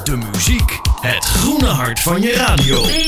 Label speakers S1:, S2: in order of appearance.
S1: De muziek, het groene hart van je radio.